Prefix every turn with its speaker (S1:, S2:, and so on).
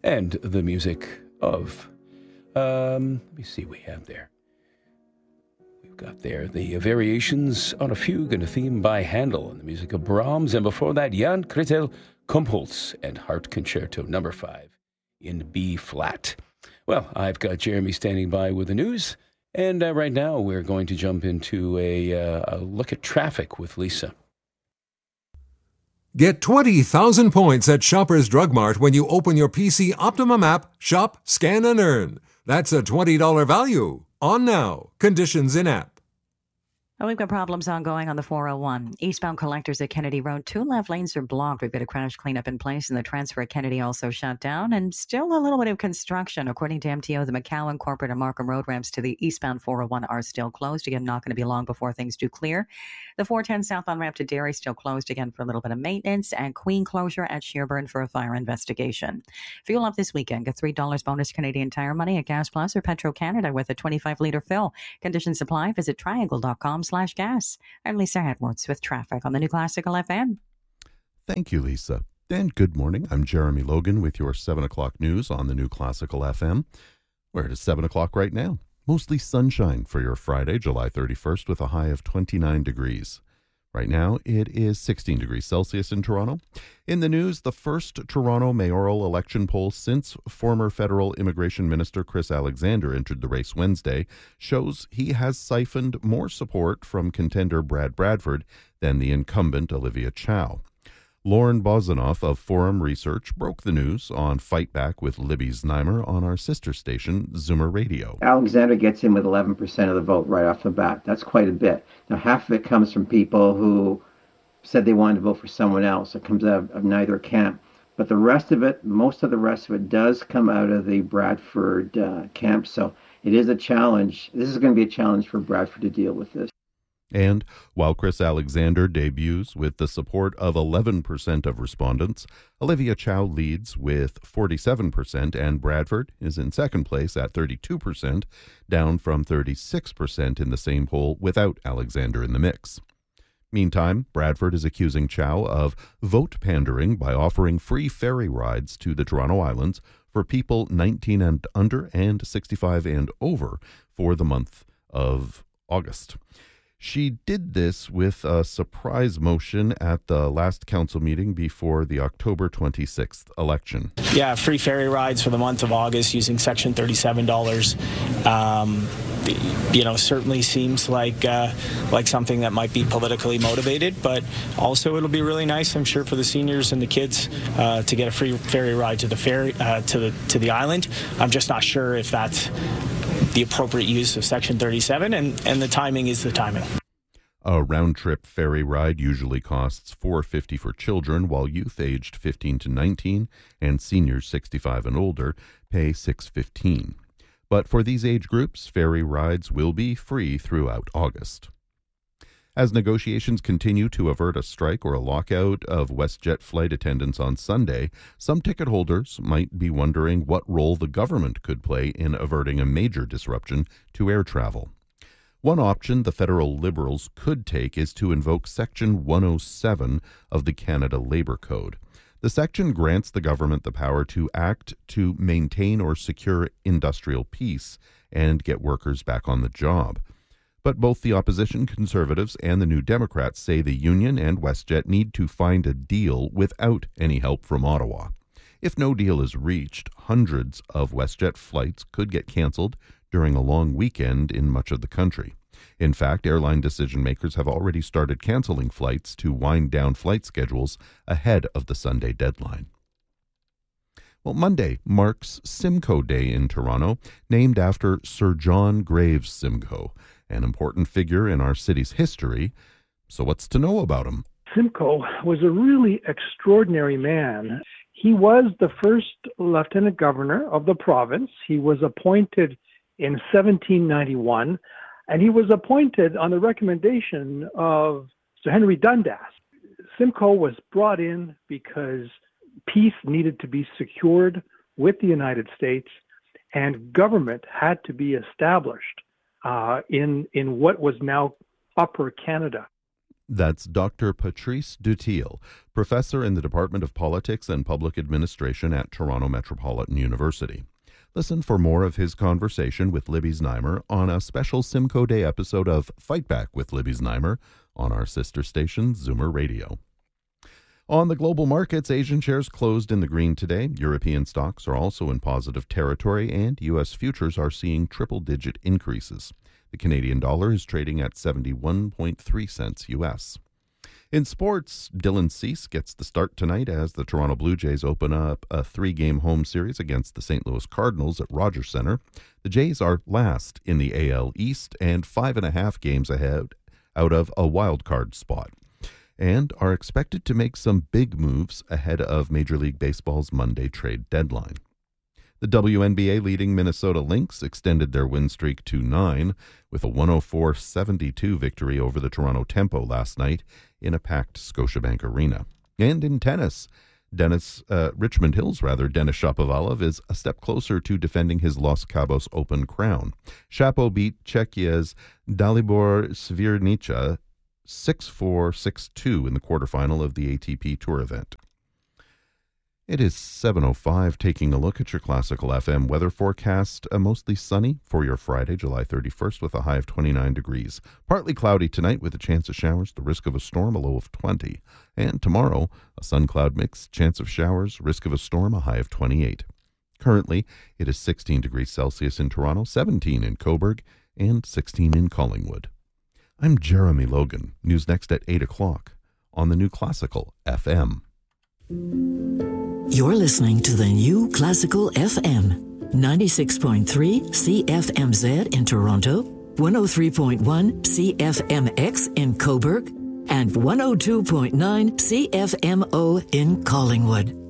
S1: and the music of, let me see what we have there. We've got there the variations on a fugue and a theme by Handel and the music of Brahms, and before that, Jan Krittel Kumpholz and Heart Concerto number 5 in B flat. Well, I've got Jeremy standing by with the news, and right now we're going to jump into a look at traffic with Lisa.
S2: Get 20,000 points at Shoppers Drug Mart when you open your PC Optimum app, shop, scan, and earn. That's a $20 value. On now. Conditions in app.
S3: Well, we've got problems ongoing on the 401. Eastbound collectors at Kennedy Road, 2 left lanes are blocked. We've got a crash cleanup in place, and the transfer at Kennedy also shut down. And still a little bit of construction. According to MTO, the McCowan, Corporate, and Markham Road ramps to the eastbound 401 are still closed. Again, not going to be long before things do clear. The 410 southbound ramp to Derry still closed again for a little bit of maintenance. And Queen closure at Shearburn for a fire investigation. Fuel up this weekend. Get $3 bonus Canadian Tire money at Gas Plus or Petro-Canada with a 25-liter fill. Conditions supply. Visit triangle.com/gas. I'm Lisa Edwards with traffic on the New Classical FM.
S4: Thank you, Lisa. And good morning. I'm Jeremy Logan with your 7 o'clock news on the New Classical FM. We're at 7 o'clock right now. Mostly sunshine for your Friday, July 31st, with a high of 29 degrees. Right now, it is 16 degrees Celsius in Toronto. In the news, the first Toronto mayoral election poll since former federal immigration minister Chris Alexander entered the race Wednesday shows he has siphoned more support from contender Brad Bradford than the incumbent Olivia Chow. Lauren Bozanoff of Forum Research broke the news on Fight Back with Libby Znaimer on our sister station, Zoomer Radio.
S5: Alexander gets in with 11% of the vote right off the bat. That's quite a bit. Now, half of it comes from people who said they wanted to vote for someone else. It comes out of neither camp. But the rest of it, most of the rest of it does come out of the Bradford camp. So it is a challenge. This is going to be a challenge for Bradford to deal with this.
S4: And while Chris Alexander debuts with the support of 11% of respondents, Olivia Chow leads with 47%, and Bradford is in second place at 32%, down from 36% in the same poll without Alexander in the mix. Meantime, Bradford is accusing Chow of vote pandering by offering free ferry rides to the Toronto Islands for people 19 and under and 65 and over for the month of August. She did this with a surprise motion at the last council meeting before the October 26th election.
S6: Yeah, free ferry rides for the month of August using Section 37 dollars. Certainly seems like something that might be politically motivated, but also it'll be really nice, I'm sure, for the seniors and the kids to get a free ferry ride to the ferry to the island. I'm just not sure if that's the appropriate use of Section 37, and the timing is the timing.
S4: A round-trip ferry ride usually costs $4.50 for children, while youth aged 15 to 19 and seniors 65 and older pay $6.15. But for these age groups, ferry rides will be free throughout August. As negotiations continue to avert a strike or a lockout of WestJet flight attendants on Sunday, some ticket holders might be wondering what role the government could play in averting a major disruption to air travel. One option the federal Liberals could take is to invoke Section 107 of the Canada Labour Code. The section grants the government the power to act to maintain or secure industrial peace and get workers back on the job. But both the opposition Conservatives and the New Democrats say the union and WestJet need to find a deal without any help from Ottawa. If no deal is reached, hundreds of WestJet flights could get cancelled during a long weekend in much of the country. In fact, airline decision-makers have already started cancelling flights to wind down flight schedules ahead of the Sunday deadline. Well, Monday marks Simcoe Day in Toronto, named after Sir John Graves Simcoe, an important figure in our city's history. So what's to know about him?
S7: Simcoe was a really extraordinary man. He was the first lieutenant governor of the province. He was appointed in 1791, and he was appointed on the recommendation of Sir Henry Dundas. Simcoe was brought in because peace needed to be secured with the United States, and government had to be established in what was now Upper Canada.
S4: That's Dr. Patrice Dutil, professor in the Department of Politics and Public Administration at Toronto Metropolitan University. Listen for more of his conversation with Libby Znaimer on a special Simcoe Day episode of Fight Back with Libby Znaimer on our sister station, Zoomer Radio. On the global markets, Asian shares closed in the green today. European stocks are also in positive territory, and U.S. futures are seeing triple-digit increases. The Canadian dollar is trading at 71.3 cents U.S. In sports, Dylan Cease gets the start tonight as the Toronto Blue Jays open up a 3-game home series against the St. Louis Cardinals at Rogers Centre. The Jays are last in the AL East and 5.5 games ahead out of a wild card spot, and are expected to make some big moves ahead of Major League Baseball's Monday trade deadline. The WNBA leading Minnesota Lynx extended their win streak to 9 with a 104-72 victory over the Toronto Tempo last night in a packed Scotiabank Arena. And in tennis, Denis Shapovalov is a step closer to defending his Los Cabos Open crown. Shapo beat Czechia's Dalibor Svirnica 6-4, 6-2 in the quarterfinal of the ATP Tour event. It is 7:05, taking a look at your Classical FM weather forecast. Mostly sunny for your Friday, July 31st, with a high of 29 degrees. Partly cloudy tonight with a chance of showers, the risk of a storm, a low of 20. And tomorrow, a sun-cloud mix, chance of showers, risk of a storm, a high of 28. Currently, it is 16 degrees Celsius in Toronto, 17 in Cobourg, and 16 in Collingwood. I'm Jeremy Logan. News next at 8 o'clock on the new Classical FM.
S8: You're listening to the new Classical FM, 96.3 CFMZ in Toronto, 103.1 CFMX in Cobourg, and 102.9 CFMO in Collingwood.